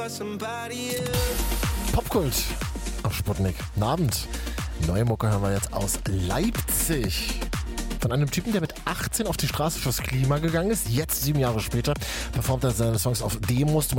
Popkult auf Sputnik. Guten Abend. Neue Mucke hören wir jetzt aus Leipzig. Von einem Typen, der mit 18 auf die Straße fürs Klima gegangen ist. Jetzt, 7 Jahre später, performt er seine Songs auf Demos, zum